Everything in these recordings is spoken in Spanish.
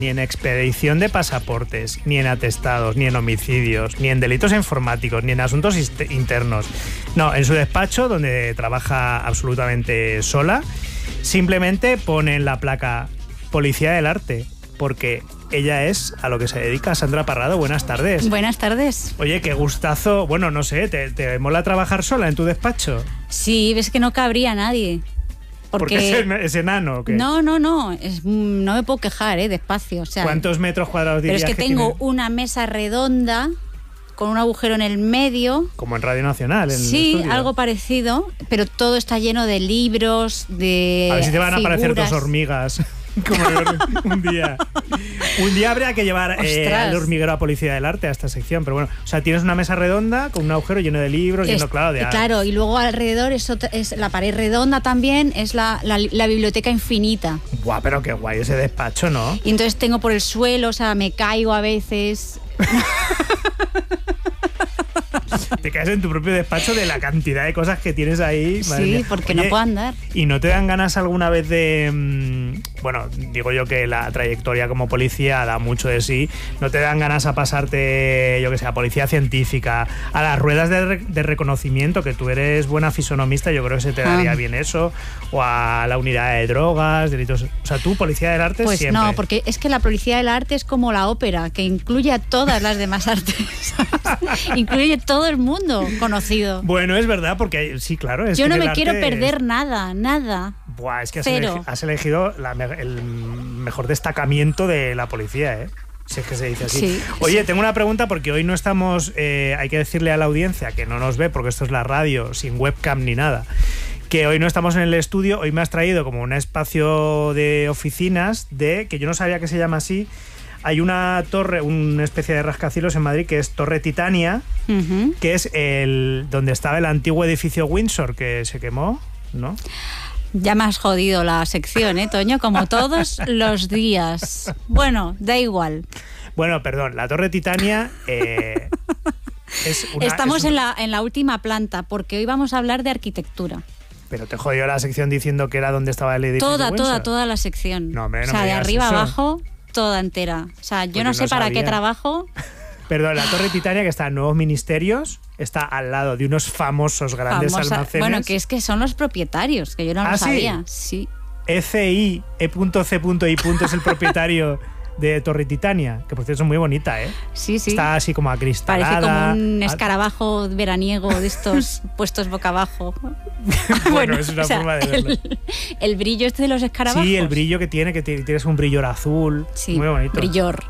ni en expedición de pasaportes, ni en atestados, ni en homicidios, ni en delitos informáticos, ni en asuntos internos. No, en su despacho, donde trabaja absolutamente sola, simplemente pone en la placa Policía del Arte, porque ella es a lo que se dedica. Sandra Parrado, buenas tardes. Buenas tardes. Oye, qué gustazo. Bueno, no sé, ¿te mola trabajar sola en tu despacho? Sí, ves que no cabría nadie. ¿Porque es enano o qué? No, no me puedo quejar, de espacio. O sea, ¿cuántos metros cuadrados dirías? Pero es que tengo una mesa redonda con un agujero en el medio. Como en Radio Nacional, en sí, el estudio. Algo parecido, pero todo está lleno de libros, de a ver si te van a figuras. aparecer dos hormigas. Como un día. Un día habría que llevar al hormiguero a Policía del Arte a esta sección, pero bueno, o sea, tienes una mesa redonda con un agujero lleno de libros, lleno, claro, de... Claro, y luego alrededor es la pared redonda también, es la biblioteca infinita. Guau, pero qué guay ese despacho, ¿no? Y entonces tengo por el suelo, o sea, me caigo a veces... Te caes en tu propio despacho de la cantidad de cosas que tienes ahí. Madre mía. Porque no puedo andar. ¿Y no te dan ganas alguna vez de... Bueno, digo yo que la trayectoria como policía da mucho de sí. ¿No te dan ganas a pasarte, yo que sé, a policía científica, a las ruedas de reconocimiento, que tú eres buena fisonomista, yo creo que se te daría bien eso, o a la unidad de drogas, delitos... O sea, tú, Policía del Arte, pues siempre. No, porque es que la Policía del Arte es como la ópera, que incluye a todas las demás artes. Incluye todo el mundo conocido. Bueno, es verdad, porque sí, claro. Es yo que no me quiero perder nada. Buah, es que has elegido el mejor destacamiento de la policía, ¿eh? Si es que se dice así. Sí, Oye, tengo una pregunta porque hoy no estamos... hay que decirle a la audiencia que no nos ve, porque esto es la radio, sin webcam ni nada, que hoy no estamos en el estudio. Hoy me has traído como un espacio de oficinas que yo no sabía que se llama así. Hay una torre, una especie de rascacielos en Madrid que es Torre Titania, que es donde estaba el antiguo edificio Windsor que se quemó, ¿no? Ya me has jodido la sección, Toño, como todos los días. Bueno, da igual. Bueno, perdón, la Torre Titania Estamos en la última planta, porque hoy vamos a hablar de arquitectura. Pero te jodió la sección diciendo que era donde estaba el edificio Windsor. Toda la sección. No, hombre, no o sea, me de arriba eso. Abajo, toda entera. O sea, yo no sé para qué trabajo. Perdón, la Torre Titania, que está en Nuevos Ministerios, está al lado de unos famosos grandes almacenes. Bueno, que es que son los propietarios, que yo no lo sabía. Sí. E.C.I. E.C.I. es el propietario de Torre Titania, que por cierto es muy bonita, ¿eh? Sí. Está así como acristalada. Parece como un escarabajo veraniego de estos puestos boca abajo. Bueno, es una forma de verlo. El brillo de los escarabajos. Sí, el brillo que tienes un brillor azul. Sí, muy bonito. Brillor.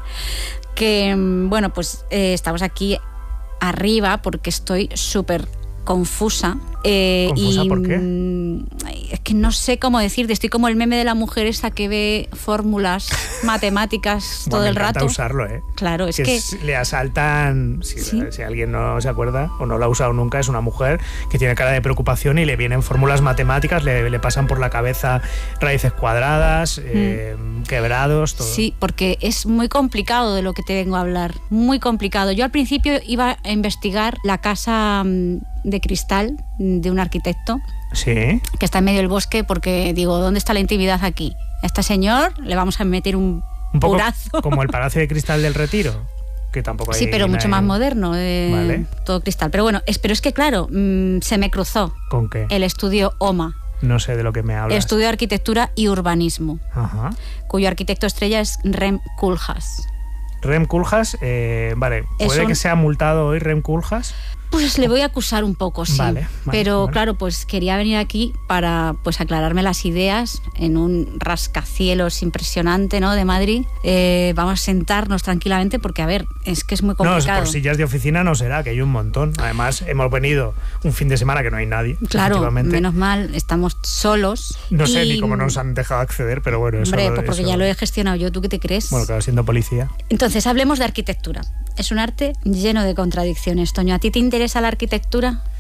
Que, bueno, pues estamos aquí arriba porque estoy súper confusa. ¿Confusa por qué? Es que no sé cómo decirte. Estoy como el meme de la mujer esa que ve fórmulas matemáticas todo el rato. Me encanta usarlo, ¿eh? Claro, es que le asaltan... Si alguien no se acuerda o no lo ha usado nunca, es una mujer que tiene cara de preocupación y le vienen fórmulas matemáticas, le pasan por la cabeza raíces cuadradas, quebrados, todo. Sí, porque es muy complicado de lo que te vengo a hablar. Muy complicado. Yo al principio iba a investigar la casa de cristal de un arquitecto, sí, que está en medio del bosque, porque digo, ¿dónde está la intimidad aquí? A este señor le vamos a meter un poco burazo. Como el Palacio de Cristal del Retiro, que tampoco hay... Sí, pero mucho más moderno, vale. Todo cristal. Pero bueno, pero es que claro, se me cruzó. ¿Con qué? El estudio OMA. No sé de lo que me hablas. Estudio de Arquitectura y Urbanismo, ajá, cuyo arquitecto estrella es Rem Koolhaas. Rem Koolhaas, vale, ¿puede que sea multado hoy Rem Koolhaas? Pues le voy a acusar un poco, sí. Vale, pero claro, pues quería venir aquí para aclararme las ideas en un rascacielos impresionante, ¿no?, de Madrid. Vamos a sentarnos tranquilamente porque, a ver, es que es muy complicado. No, por sillas de oficina no será, que hay un montón. Además, hemos venido un fin de semana que no hay nadie. Claro, menos mal, estamos solos. No sé ni cómo nos han dejado acceder, pero bueno, eso... Hombre, pues porque ya lo he gestionado yo, ¿tú qué te crees? Bueno, claro, siendo policía. Entonces, hablemos de arquitectura. Es un arte lleno de contradicciones. Toño, ¿a ti te interesa la arquitectura?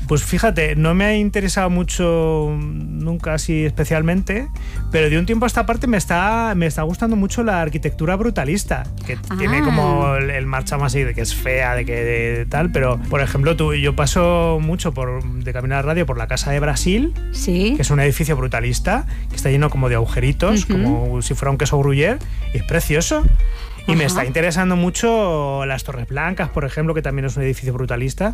Pues fíjate, no me ha interesado mucho nunca así especialmente, pero de un tiempo a esta parte me está gustando mucho la arquitectura brutalista, que tiene como el marchamo así de que es fea, de tal, pero por ejemplo yo paso mucho de camino a la radio por la Casa de Brasil, ¿sí? Que es un edificio brutalista, que está lleno como de agujeritos, como si fuera un queso gruyère, y es precioso. Y me está interesando mucho las Torres Blancas, por ejemplo, que también es un edificio brutalista.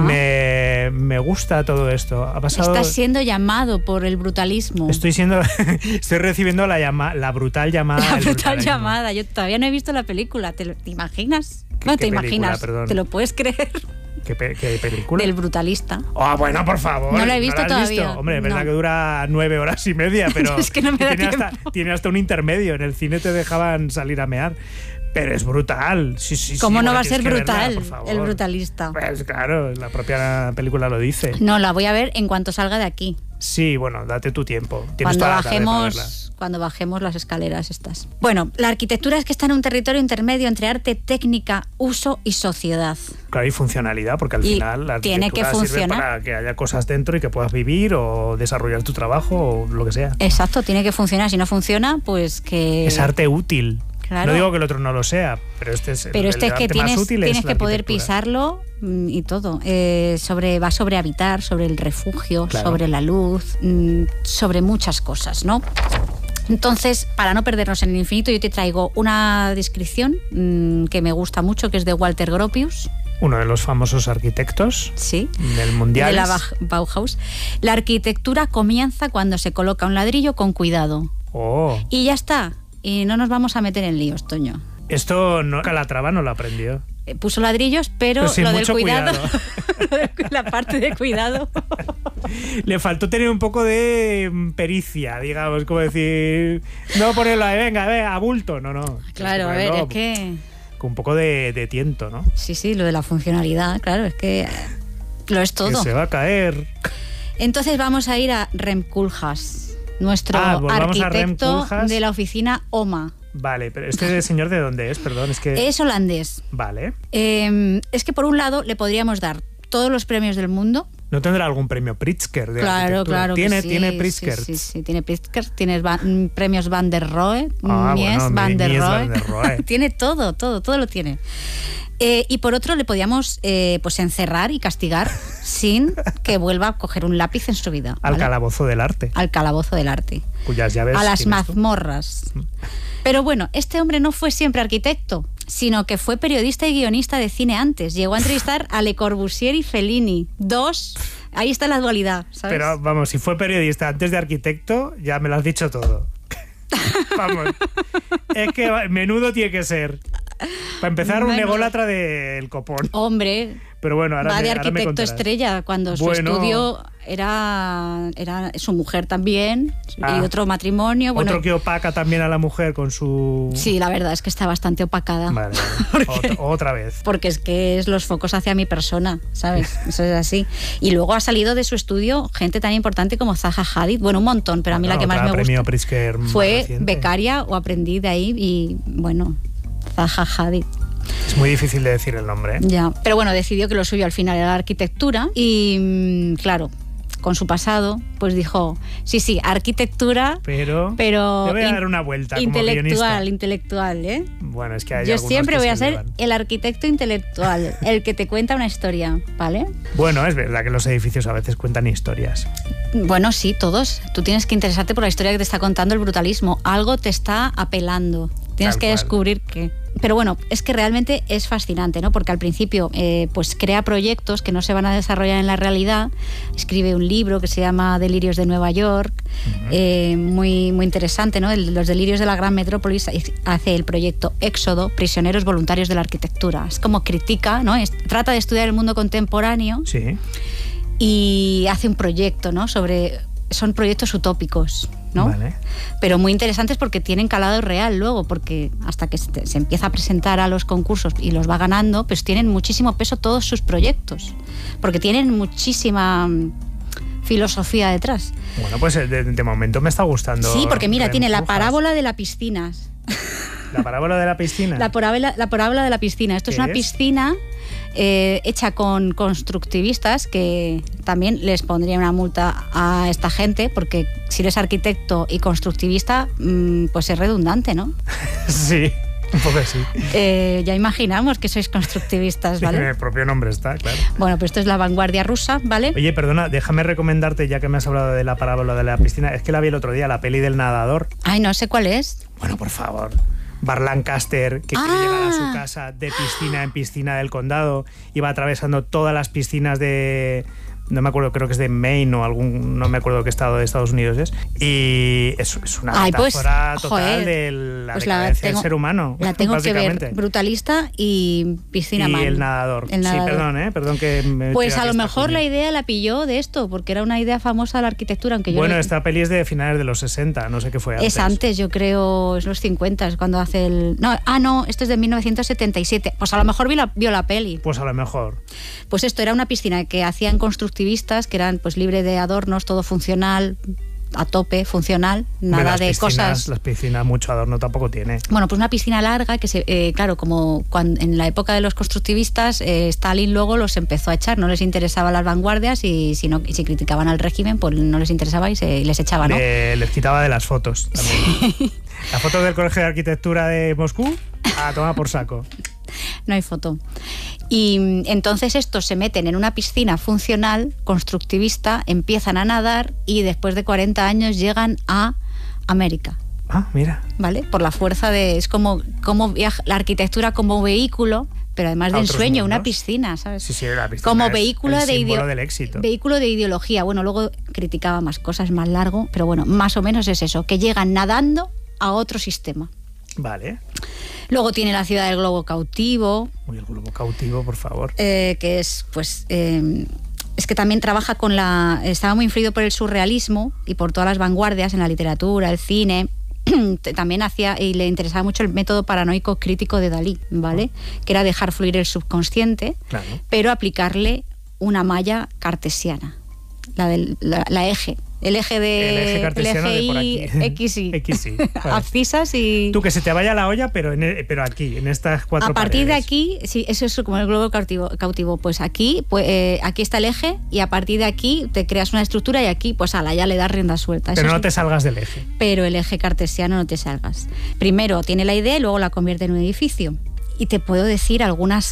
Me gusta todo esto. Estás siendo llamado por el brutalismo. Estoy recibiendo la brutal llamada. La brutal llamada. Yo todavía no he visto la película. ¿Te imaginas? No te imaginas. Perdón. ¿Te lo puedes creer? ¿Qué película? Del brutalista. Bueno, por favor. No la he visto todavía. Hombre, es verdad que dura 9 horas y media, pero es que no me da tiempo. Tiene hasta un intermedio. En el cine te dejaban salir a mear. Pero es brutal. Sí. ¿Cómo no va a ser brutal el brutalista? Pues claro, la propia película lo dice. No, la voy a ver en cuanto salga de aquí. Sí, bueno, date tu tiempo. Cuando bajemos las escaleras estas. Bueno, la arquitectura es que está en un territorio intermedio entre arte, técnica, uso y sociedad. Claro, y funcionalidad, porque al final la arquitectura sirve para que haya cosas dentro y que puedas vivir o desarrollar tu trabajo o lo que sea. Exacto, tiene que funcionar. Si no funciona, pues que... Es arte útil. Claro. No digo que el otro no lo sea, pero este es el es que arte más útil. Tienes que poder pisarlo y todo. Va sobre habitar, sobre el refugio, claro, sobre la luz, sobre muchas cosas, ¿no? Entonces, para no perdernos en el infinito, yo te traigo una descripción que me gusta mucho, que es de Walter Gropius. Uno de los famosos arquitectos del mundial. De la Bauhaus. La arquitectura comienza cuando se coloca un ladrillo con cuidado. Y ya está. Y no nos vamos a meter en líos, Toño. Esto Calatrava no lo aprendió. Puso ladrillos, pero lo del cuidado. La parte de cuidado. Le faltó tener un poco de pericia, digamos, como decir, no ponerlo ahí, venga, a bulto, no. Claro, a ver, es que... Con un poco de tiento, ¿no? Sí, lo de la funcionalidad, claro, es que lo es todo. Que se va a caer. Entonces vamos a ir a Rem Koolhaas, nuestro arquitecto de la oficina OMA. Vale, pero ¿este señor de dónde es? Perdón, es que... Es holandés. Vale. Es que por un lado le podríamos dar todos los premios del mundo. ¿No tendrá algún premio Pritzker de arquitectura? Claro que sí. ¿Tiene Pritzker? Sí, tiene Pritzker. Tienes premios Van der Rohe, Mies Van der Rohe. Tiene todo lo tiene. Y por otro le podíamos pues encerrar y castigar sin que vuelva a coger un lápiz en su vida. ¿Vale? Al calabozo del arte. Al calabozo del arte. Cuyas llaves. A las mazmorras. Pero bueno, este hombre no fue siempre arquitecto, sino que fue periodista y guionista de cine antes. Llegó a entrevistar a Le Corbusier y Fellini. Ahí está la dualidad, ¿sabes? Pero vamos, si fue periodista antes de arquitecto, ya me lo has dicho todo. Vamos. Es que menudo tiene que ser. Para empezar, un ególatra del copón. Hombre, pero bueno, va de arquitecto estrella, cuando su estudio era su mujer también, y otro matrimonio. Otro que opaca también a la mujer con su... Sí, la verdad es que está bastante opacada. Vale. Otra vez. Porque es que es los focos hacia mi persona, ¿sabes? Eso es así. Y luego ha salido de su estudio gente tan importante como Zaha Hadid, bueno, un montón, pero a mí la que más me gusta fue becaria o aprendí de ahí y bueno... Zaha Hadid. Es muy difícil de decir el nombre, ¿eh? Ya, pero bueno, decidió que lo suyo al final era la arquitectura y claro, con su pasado, pues dijo, sí, arquitectura, pero le voy a dar una vuelta intelectual, ¿eh? Bueno, es que hay yo siempre voy a ser el arquitecto intelectual, el que te cuenta una historia, ¿vale? Bueno, es verdad que los edificios a veces cuentan historias. Bueno, sí, todos. Tú tienes que interesarte por la historia que te está contando el brutalismo. Algo te está apelando. Tienes que descubrir qué. Pero bueno, es que realmente es fascinante, ¿no? Porque al principio pues crea proyectos que no se van a desarrollar en la realidad. Escribe un libro que se llama Delirios de Nueva York, muy interesante, ¿no? Los delirios de la gran metrópolis. Hace el proyecto Éxodo, Prisioneros Voluntarios de la Arquitectura. Es como critica, ¿no? Trata de estudiar el mundo contemporáneo. Sí. Y hace un proyecto, ¿no? Son proyectos utópicos, ¿no? Vale. Pero muy interesantes porque tienen calado real luego, porque hasta que se empieza a presentar a los concursos y los va ganando, pues tienen muchísimo peso todos sus proyectos, porque tienen muchísima filosofía detrás. Bueno, pues de momento me está gustando. Sí, porque mira, tiene la parábola de la piscina. ¿La parábola de la piscina? La parábola de la piscina. Esto es una piscina hecha con constructivistas, que también les pondría una multa a esta gente, porque si eres arquitecto y constructivista, pues es redundante, ¿no? Sí. Un poco así. Ya imaginamos que sois constructivistas, ¿vale? En el propio nombre está, claro. Bueno, pues esto es la vanguardia rusa, ¿vale? Oye, perdona, déjame recomendarte, ya que me has hablado de la parábola de la piscina, es que la vi el otro día, la peli del nadador. Ay, no sé cuál es. Bueno, por favor. Bart Lancaster, que quiere llegar a su casa de piscina en piscina del condado, y va atravesando todas las piscinas de... No me acuerdo, creo que es de Maine o algún... No me acuerdo qué estado de Estados Unidos es. Y es una metáfora total de la decadencia del ser humano. La tengo que ver. Brutalista y piscina man. Y el nadador. Sí, perdón que me... Pues a lo mejor la idea la pilló de esto, porque era una idea famosa de la arquitectura, aunque yo... Bueno, esta peli es de finales de los 60, no sé qué fue antes. Es antes, yo creo, es los 50, es cuando hace el... No, esto es de 1977. Pues a lo mejor vio la peli. Pues a lo mejor. Pues esto era una piscina que hacían constructivistas, que eran pues libre de adornos, todo funcional, a tope, funcional, nada de cosas. Las piscinas mucho adorno tampoco tiene. Bueno, pues una piscina larga que claro, como en la época de los constructivistas, Stalin luego los empezó a echar, no les interesaban las vanguardias, y si criticaban al régimen, pues no les interesaba y les echaban, ¿no? Les quitaba de las fotos también. Sí. Las fotos del Colegio de Arquitectura de Moscú, a tomar por saco. No hay foto. Y entonces estos se meten en una piscina funcional, constructivista, empiezan a nadar y después de 40 años llegan a América. Ah, mira. ¿Vale? Por la fuerza de... Es como la arquitectura como vehículo, pero además del sueño, una piscina, ¿sabes? Sí, la piscina como es vehículo el símbolo del éxito. Vehículo de ideología. Bueno, luego criticaba más cosas, más largo, pero bueno, más o menos es eso, que llegan nadando a otro sistema. Vale. Luego tiene la ciudad del globo cautivo. Uy, el globo cautivo, por favor. Que es, pues... es que también trabaja estaba muy influido por el surrealismo y por todas las vanguardias en la literatura, el cine. También y le interesaba mucho el método paranoico crítico de Dalí, ¿vale? Que era dejar fluir el subconsciente, claro, pero aplicarle una malla cartesiana, la eje. El eje cartesiano de por aquí. XY. Abscisas y... Tú, que se te vaya la olla, pero aquí, en estas cuatro paredes. A partir de paredes. aquí, sí, eso es como el globo cautivo. Pues aquí está el eje, y a partir de aquí te creas una estructura, y aquí, pues ya le das rienda suelta. Pero no te salgas del eje. Pero el eje cartesiano no te salgas. Primero tiene la idea y luego la convierte en un edificio. Y te puedo decir algunas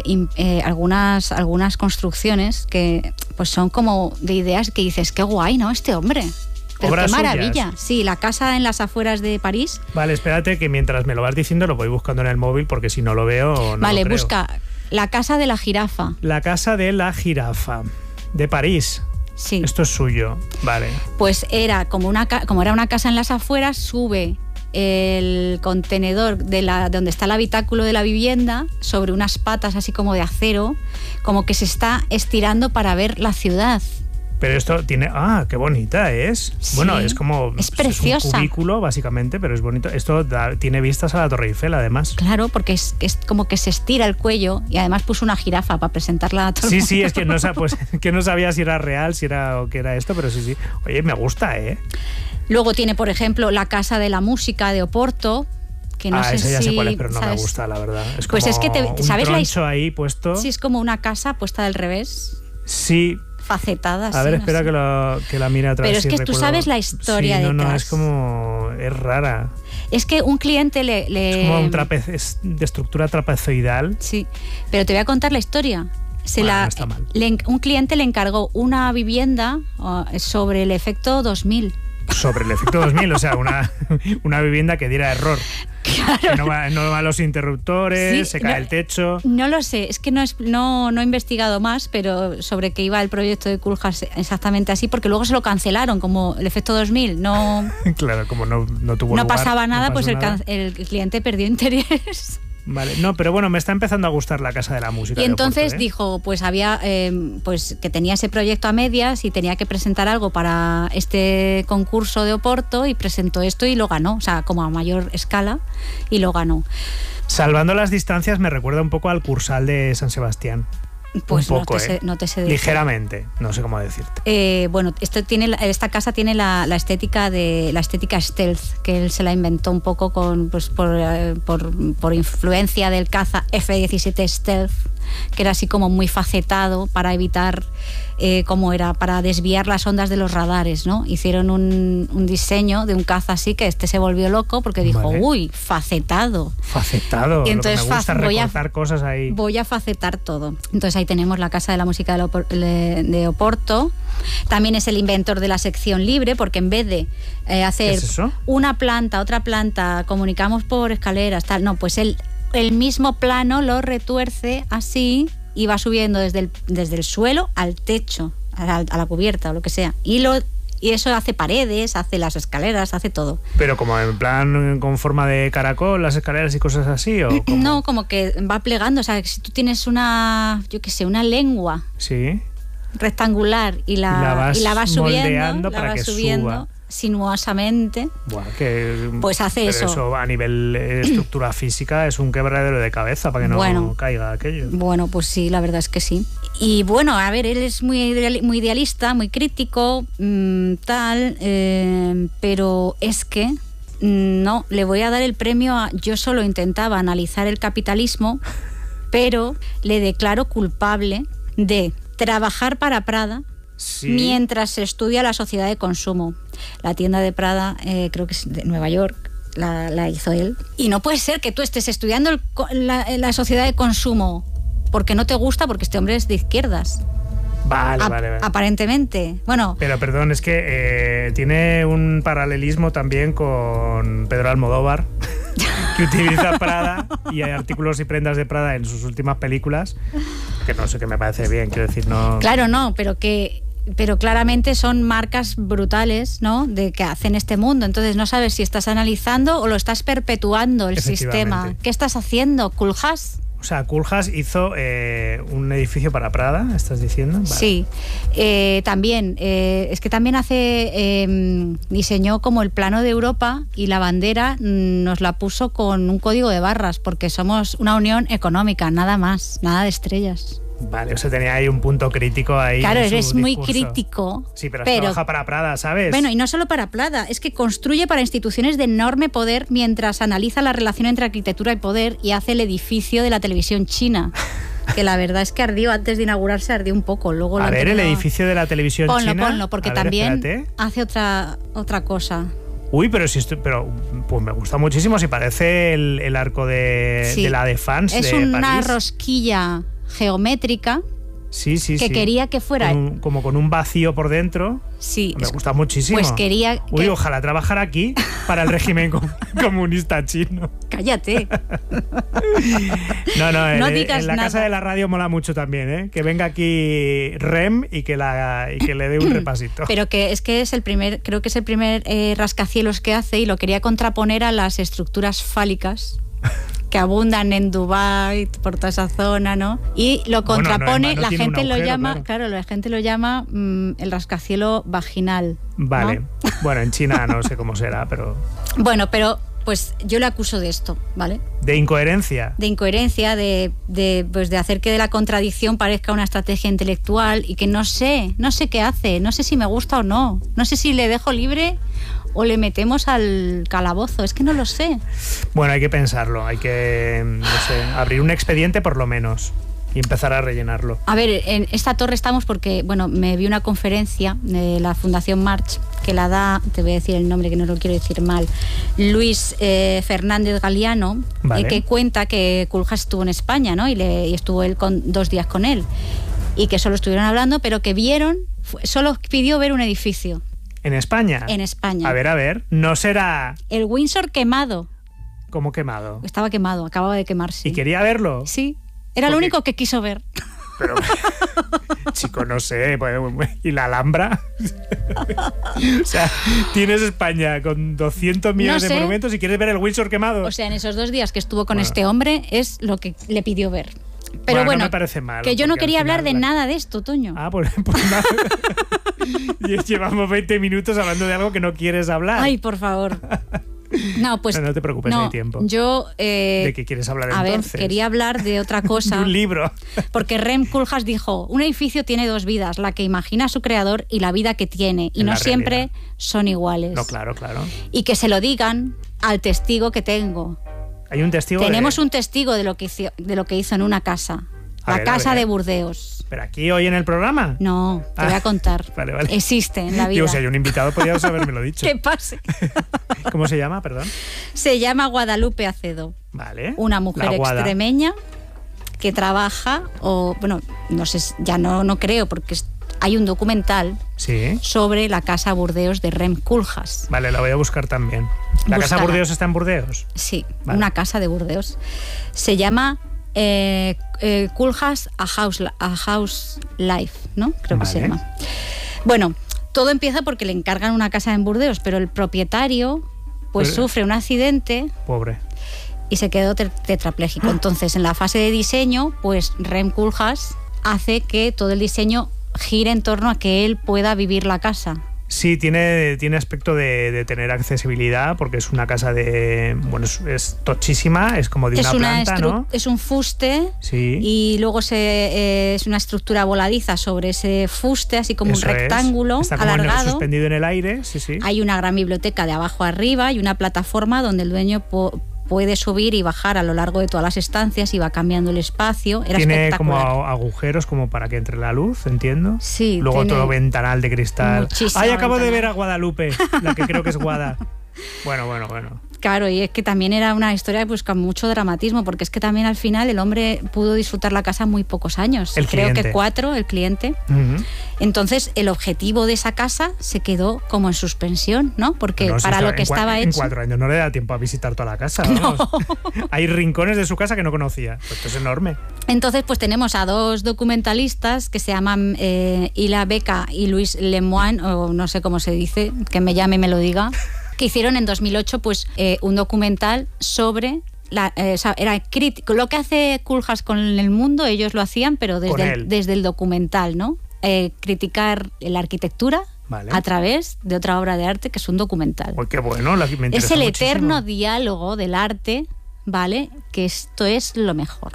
construcciones que pues son como de ideas que dices, qué guay, ¿no? Este hombre. Pero qué maravilla. Suyas. Sí, la casa en las afueras de París. Vale, espérate, que mientras me lo vas diciendo lo voy buscando en el móvil, porque si no lo veo no vale, lo creo. Busca la casa de la jirafa. La casa de la jirafa, de París. Sí. Esto es suyo, vale. Pues era como era una casa en las afueras, sube el contenedor de donde está el habitáculo de la vivienda sobre unas patas así como de acero, como que se está estirando para ver la ciudad. Pero esto tiene... ¡Ah, qué bonita es! Sí, bueno, es como... Es preciosa. Es un cubículo, básicamente, pero es bonito. Esto tiene vistas a la Torre Eiffel, además. Claro, porque es como que se estira el cuello, y además puso una jirafa para presentarla a todo el mundo. Sí, es que no sabía si era real, o qué era esto, pero sí. Oye, me gusta, ¿eh? Luego tiene, por ejemplo, la Casa de la Música de Oporto, que no sé esa ya si... sé cuál es, pero no ¿sabes? Me gusta, la verdad. Es pues como es que ¿sabes un troncho ahí puesto. Sí, es como una casa puesta del revés. Sí. Facetada. A ver, espera que la mire atrás. Pero es que tú sabes la historia detrás. No, es como... Es rara. Es que un cliente Es como es de estructura trapezoidal. Sí, pero te voy a contar la historia. No está mal. Un cliente le encargó una vivienda sobre el efecto 2000. Sobre el efecto 2000, o sea, una vivienda que diera error. Claro. Que no va los interruptores, sí, se cae el techo. No lo sé, es que no he investigado más, pero sobre qué iba el proyecto de Koolhaas exactamente así, porque luego se lo cancelaron, como el efecto 2000. No, claro, como no tuvo lugar. No pasaba nada, no pues nada. El cliente perdió interés. Vale, no, pero bueno, me está empezando a gustar la Casa de la Música. Y entonces Oporto, dijo, pues había, pues que tenía ese proyecto a medias y tenía que presentar algo para este concurso de Oporto, y presentó esto y lo ganó, o sea, como a mayor escala, y lo ganó. Salvando las distancias, me recuerda un poco al Cursal de San Sebastián. Pues un poco, no te sé decir. Ligeramente, no sé cómo decirte. Bueno, esta casa tiene la estética stealth, que él se la inventó un poco por influencia del caza F-17 Stealth, que era así como muy facetado para evitar, para desviar las ondas de los radares, ¿no? Hicieron un diseño de un caza así que se volvió loco porque dijo, vale. Uy, facetado. Facetado, y entonces me gusta recortar cosas ahí. Voy a facetar todo. Entonces ahí tenemos la Casa de la Música de Oporto. También es el inventor de la sección libre, porque en vez de hacer una planta, otra planta, comunicamos por escaleras, tal, no, pues el mismo plano lo retuerce así y va subiendo desde el suelo al techo, a la cubierta o lo que sea. Y eso hace paredes, hace las escaleras, hace todo. ¿Pero como en plan con forma de caracol, las escaleras y cosas así? ¿O cómo? No, como que va plegando. O sea, si tú tienes una lengua rectangular y la vas subiendo, suba sinuosamente. Buah, pues hace eso. Eso a nivel estructura física es un quebradero de cabeza para que no caiga aquello. Bueno, pues sí, la verdad es que sí. Y bueno, a ver, él es muy idealista, muy crítico, pero es que no, le voy a dar el premio a... Yo solo intentaba analizar el capitalismo, pero le declaro culpable de trabajar para Prada. Sí. Mientras se estudia la sociedad de consumo. La tienda de Prada, creo que es de Nueva York, la hizo él. Y no puede ser que tú estés estudiando la sociedad de consumo porque no te gusta, porque este hombre es de izquierdas. Vale. Aparentemente. Bueno. Pero perdón, es que tiene un paralelismo también con Pedro Almodóvar, que utiliza Prada y hay artículos y prendas de Prada en sus últimas películas, que no sé, que me parece bien, quiero decir, no... Claro, no, pero claramente son marcas brutales, ¿no?, de que hacen este mundo. Entonces no sabes si estás analizando o lo estás perpetuando el sistema. ¿Qué estás haciendo? ¿Koolhaas? O sea, Koolhaas hizo un edificio para Prada, ¿estás diciendo? Vale. Sí. También, es que también diseñó como el plano de Europa y la bandera nos la puso con un código de barras, porque somos una unión económica, nada más, nada de estrellas. Vale, o sea, tenía ahí un punto crítico ahí. Claro, eres discurso. Muy crítico. Sí, pero trabaja para Prada, ¿sabes? Bueno, y no solo para Prada, es que construye para instituciones de enorme poder mientras analiza la relación entre arquitectura y poder y hace el edificio de la televisión china. Que la verdad es que ardió, antes de inaugurarse ardió un poco. Luego a ver, el edificio de la televisión china. Ponlo, porque también hace otra cosa. Uy, pero pues me gusta muchísimo, si parece el arco de la Défense de París. Es una rosquilla geométrica que quería que fuera como con un vacío por dentro. Sí, me gusta muchísimo. Pues quería ojalá trabajar aquí para el régimen comunista chino. Cállate. No digas en la nada. Casa de la Radio mola mucho también, que venga aquí Rem y que le dé un repasito. Pero creo que es el primer rascacielos que hace, y lo quería contraponer a las estructuras fálicas que abundan en Dubái, por toda esa zona, ¿no? Y lo contrapone, la gente lo llama, claro, la gente lo llama el rascacielos vaginal. Vale. ¿No? Bueno, en China no sé cómo será, pero... Bueno, pero pues yo le acuso de esto, ¿vale? ¿De incoherencia? De incoherencia, de hacer que de la contradicción parezca una estrategia intelectual, y que no sé qué hace, no sé si me gusta o no sé si le dejo libre o le metemos al calabozo, es que no lo sé. Bueno, hay que pensarlo, hay que, abrir un expediente por lo menos y empezar a rellenarlo. A ver, en esta torre estamos porque, me vi una conferencia de la Fundación March que la da, te voy a decir el nombre que no lo quiero decir mal, Luis Fernández Galiano, vale. Que cuenta que Koolhaas estuvo en España, ¿no? Y estuvo él 2 días con él, y que solo estuvieron hablando, pero que solo pidió ver un edificio. ¿En España? En España. A ver, ¿no será...? El Windsor quemado. ¿Cómo quemado? Estaba quemado, acababa de quemarse. ¿Y quería verlo? Sí, era lo único que quiso ver. Pero, chico, no sé, ¿y la Alhambra? O sea, tienes España con 200 millones de monumentos y quieres ver el Windsor quemado. O sea, en esos 2 días que estuvo con este hombre es lo que le pidió ver. Pero bueno, no me parece mal, que yo no quería hablar de nada de esto, Toño. Pues nada. Llevamos 20 minutos hablando de algo que no quieres hablar. Ay, por favor. No, pues no te preocupes, no hay tiempo. Yo... ¿De qué quieres hablar entonces? A ver, quería hablar de otra cosa. De un libro. Porque Rem Koolhaas dijo, un edificio tiene dos vidas, la que imagina su creador y la vida que tiene, y no siempre son iguales. No, claro. Y que se lo digan al testigo que tengo. Hay un testigo. Tenemos un testigo de lo que hizo en una casa. La casa de Burdeos. ¿Pero aquí hoy en el programa? No, te voy a contar. Vale. Existe en la vida. Digo, si hay un invitado, podrías habérmelo dicho. ¿Qué pase? ¿Cómo se llama, perdón? Se llama Guadalupe Acedo. Vale. Una mujer extremeña que trabaja, no sé, ya no creo, porque hay un documental sobre la casa Burdeos de Rem Koolhaas. Vale, la voy a buscar también. ¿La casa Burdeos está en Burdeos? Sí, vale. Una casa de Burdeos. Se llama Koolhaas a House Life, ¿no? Creo que se llama. Bueno, todo empieza porque le encargan una casa en Burdeos, pero el propietario sufre un accidente. Pobre. Y se quedó tetrapléjico. Entonces, en la fase de diseño, pues Rem Koolhaas hace que todo el diseño gire en torno a que él pueda vivir la casa. Sí, tiene aspecto de tener accesibilidad, porque es una casa es tochísima, es como de una planta, ¿no? Es un fuste, sí. Y luego es una estructura voladiza sobre ese fuste, así como un rectángulo Está como alargado. Suspendido en el aire, sí. Hay una gran biblioteca de abajo arriba y una plataforma donde el dueño puede subir y bajar a lo largo de todas las estancias y va cambiando el espacio. Tiene como agujeros como para que entre la luz, entiendo. Sí. Luego todo ventanal de cristal. ¡Ay, acabo de ver a Guadalupe! La que creo que es Guada. Bueno. Claro, y es que también era una historia con mucho dramatismo, porque es que también al final el hombre pudo disfrutar la casa muy pocos años. Creo que 4, el cliente. Uh-huh. Entonces, el objetivo de esa casa se quedó como en suspensión, ¿no? Porque para lo que estaba hecho... En 4 años no le da tiempo a visitar toda la casa, vamos. No. Hay rincones de su casa que no conocía. Esto es enorme. Entonces, pues tenemos a 2 documentalistas que se llaman Hila Beca y Luis Lemoine, o no sé cómo se dice, que me llame y me lo diga, que hicieron en 2008 un documental sobre era crítico. Lo que hace Koolhaas con el mundo, ellos lo hacían, pero desde el documental, ¿no? Criticar la arquitectura, vale, a través de otra obra de arte que es un documental. Uy, qué bueno, me interesa es el muchísimo. Eterno diálogo del arte, ¿vale? Que esto es lo mejor.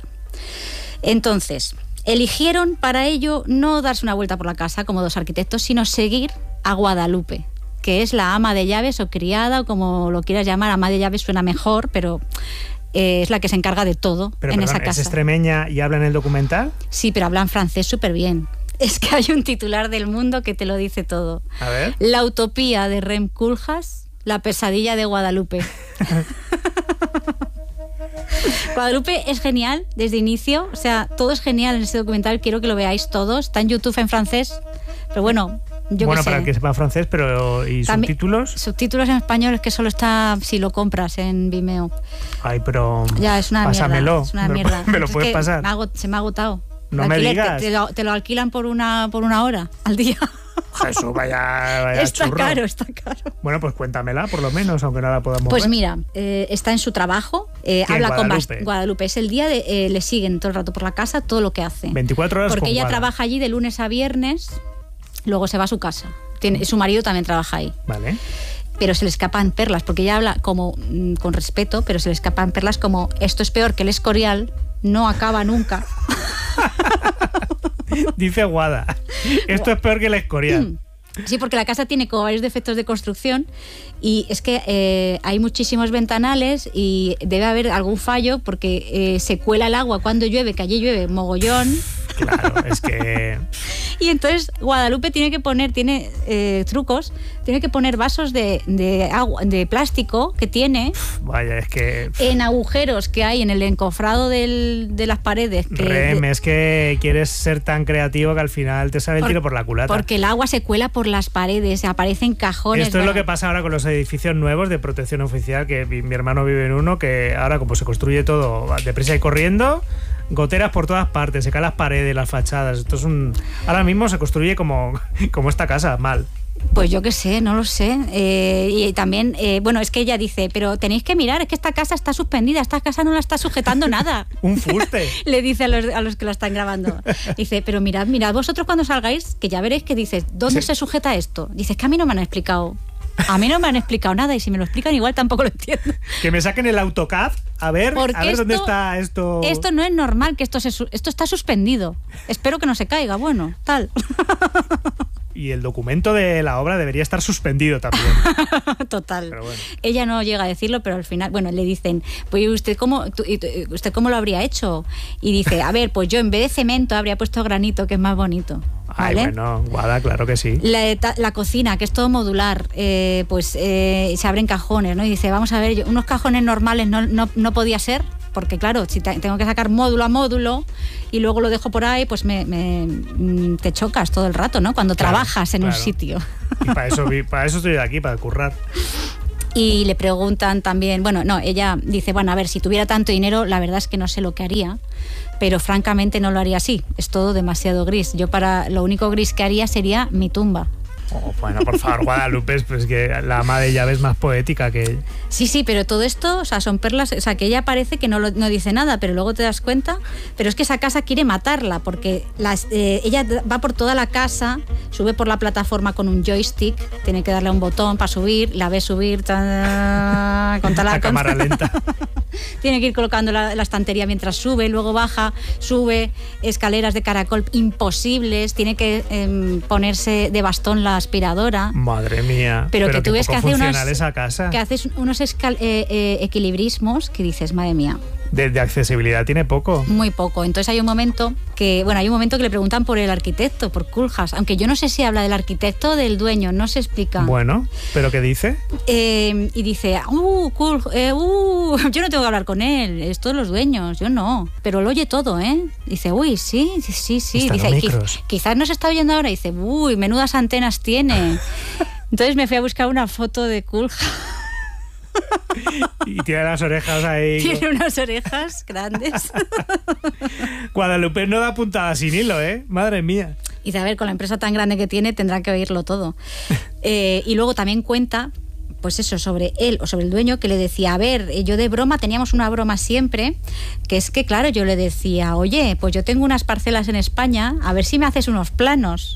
Entonces, eligieron para ello no darse una vuelta por la casa como 2 arquitectos, sino seguir a Guadalupe, que es la ama de llaves o criada, o como lo quieras llamar. Ama de llaves suena mejor, pero es la que se encarga de todo esa casa. ¿Es extremeña y habla en el documental? Sí, pero hablan francés súper bien. Es que hay un titular del Mundo que te lo dice todo. A ver. La utopía de Rem Koolhaas, la pesadilla de Guadalupe. Guadalupe es genial desde inicio, o sea, todo es genial en este documental, quiero que lo veáis todos. Está en YouTube en francés, pero bueno, para el que sepa francés, pero ¿y también, subtítulos? Subtítulos en español es que solo está si lo compras en Vimeo. Ay, pero ya es una pásamelo. Mierda. Es una mierda. ¿Me lo puedes pasar? Se me ha agotado. No me digas. Te lo alquilan por una hora al día. Jesús, vaya está churro. Está caro. Bueno, pues cuéntamela, por lo menos, aunque no la podamos Pues ver. mira, está en su trabajo, habla Guadalupe? Con Guadalupe. Es el día le siguen todo el rato por la casa todo lo que hace. 24 horas porque con ella Guada. trabaja allí de lunes a viernes, luego se va a su casa. Su marido también trabaja ahí. Vale. Pero se le escapan perlas, porque ella habla como con respeto, pero se le escapan perlas como: esto es peor que el Escorial, no acaba nunca. Dice Guada, esto es peor que el Escorial. Sí, porque la casa tiene como varios defectos de construcción y es que hay muchísimos ventanales y debe haber algún fallo porque se cuela el agua cuando llueve, que allí llueve mogollón. Claro, es que... Y entonces Guadalupe tiene trucos, tiene que poner vasos de agua, de plástico que tiene. Vaya, es que... En agujeros que hay en el encofrado de las paredes. Es que quieres ser tan creativo que al final te sale el tiro por la culata. Porque el agua se cuela por las paredes, aparecen cajones. Esto es lo que pasa ahora con los edificios nuevos de protección oficial, que mi hermano vive en uno, que ahora como se construye todo deprisa y corriendo, goteras por todas partes, se caen las paredes, las fachadas. Esto es ahora mismo se construye como esta casa, mal. Pues yo qué sé, no lo sé. Y también, es que ella dice, pero tenéis que mirar, es que esta casa está suspendida, esta casa no la está sujetando nada. Un fuste. Le dice a los que la están grabando. Dice, pero mirad vosotros cuando salgáis, que ya veréis que dices, ¿dónde se sujeta esto? Dice, es que a mí no me han explicado. A mí no me han explicado nada y si me lo explican igual tampoco lo entiendo. Que me saquen el AutoCAD a ver dónde está esto. Esto no es normal, que esto está suspendido. Espero que no se caiga, bueno, tal. Y el documento de la obra debería estar suspendido también. Total. Pero bueno. Ella no llega a decirlo, pero al final, bueno, le dicen, pues ¿usted cómo lo habría hecho? Y dice, a ver, pues yo en vez de cemento habría puesto granito, que es más bonito. ¿Vale? Ay, bueno, Guada, claro que sí. La cocina, que es todo modular, se abren cajones, ¿no? Y dice, vamos a ver, unos cajones normales no podía ser, porque claro, si tengo que sacar módulo a módulo y luego lo dejo por ahí, pues te chocas todo el rato, ¿no? Cuando trabajas en un sitio. Y para eso estoy aquí, para currar. Y le preguntan también, ella dice, bueno, a ver, si tuviera tanto dinero, la verdad es que no sé lo que haría, pero francamente no lo haría así, es todo demasiado gris. Yo lo único gris que haría sería mi tumba. Oh, bueno, por favor, Guadalupe, pues que la ama de llave es más poética que... Sí, pero todo esto, o sea, son perlas, o sea, que ella parece que no dice nada, pero luego te das cuenta, pero es que esa casa quiere matarla, porque ella va por toda la casa, sube por la plataforma con un joystick, tiene que darle a un botón para subir, la ve subir con la cámara lenta. Tiene que ir colocando la estantería mientras sube, luego baja, sube escaleras de caracol imposibles, tiene que ponerse de bastón la aspiradora. Madre mía. Pero que tú ves que haces unos equilibrismos que dices, madre mía. De accesibilidad tiene poco. Muy poco. Entonces hay un momento que le preguntan por el arquitecto, por Koolhaas, aunque yo no sé si habla del arquitecto o del dueño, no se explica. Bueno, ¿pero qué dice? Y dice, yo no tengo que hablar con él, es todos los dueños, yo no. Pero lo oye todo, ¿eh? Dice, uy, sí. Dice, quizás no se está oyendo ahora. Dice, uy, menudas antenas tiene. Entonces me fui a buscar una foto de Koolhaas. Y tiene las orejas ahí. Tiene unas orejas grandes. Guadalupe no da puntada sin hilo, ¿eh? Madre mía. Y dice, a ver, con la empresa tan grande que tiene tendrá que oírlo todo. Y luego también cuenta, pues eso, sobre él o sobre el dueño, que le decía, a ver, yo de broma, teníamos una broma siempre, que es que, claro, yo le decía, oye, pues yo tengo unas parcelas en España, a ver si me haces unos planos.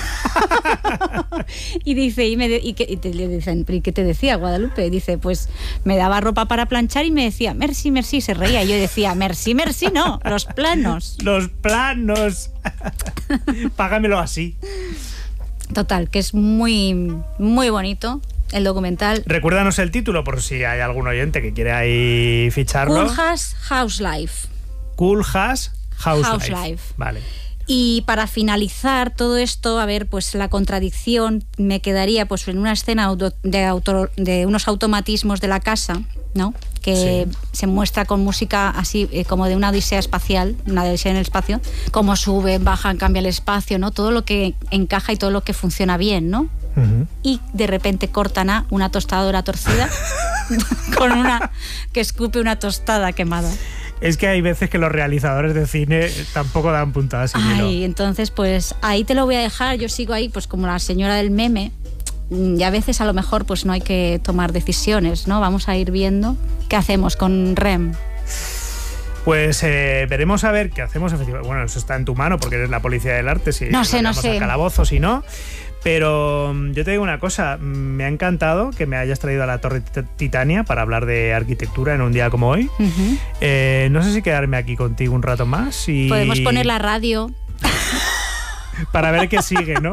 Y dice, le dicen, ¿y qué te decía, Guadalupe? Dice, pues me daba ropa para planchar y me decía, merci, merci, se reía. Y yo decía, merci, no, los planos. Los planos. Págamelo así. Total, que es muy, muy bonito el documental. Recuérdanos el título por si hay algún oyente que quiere ahí ficharlo. Koolhaas House Life. Koolhaas House Life. Vale. Y para finalizar todo esto, a ver, pues la contradicción me quedaría pues en una escena de unos automatismos de la casa, ¿no? Que se muestra con música así como de una odisea espacial, una odisea en el espacio, cómo suben, bajan, cambia el espacio, ¿no? Todo lo que encaja y todo lo que funciona bien, ¿no? Uh-huh. Y de repente cortan a una tostadora torcida con una que escupe una tostada quemada. Es que hay veces que los realizadores de cine tampoco dan puntadas sin hilo. Ay, entonces pues ahí te lo voy a dejar. Yo sigo ahí pues como la señora del meme. Y a veces a lo mejor pues no hay que tomar decisiones, ¿no? Vamos a ir viendo qué hacemos con REM. Pues veremos a ver qué hacemos efectivamente. Bueno, eso está en tu mano porque eres la policía del arte. Si no sé. Al calabozo, si no. Pero yo te digo una cosa, me ha encantado que me hayas traído a la Torre Titania para hablar de arquitectura en un día como hoy. Uh-huh. No sé si quedarme aquí contigo un rato más y... Podemos poner la radio. Para ver qué sigue, ¿no?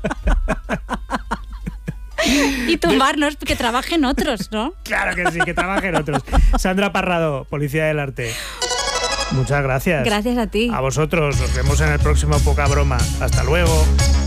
Y tumbarnos, que trabajen otros, ¿no? Claro que sí, que trabajen otros. Sandra Parrado, Policía del Arte. Muchas gracias. Gracias a ti. A vosotros, nos vemos en el próximo Poca Broma. Hasta luego.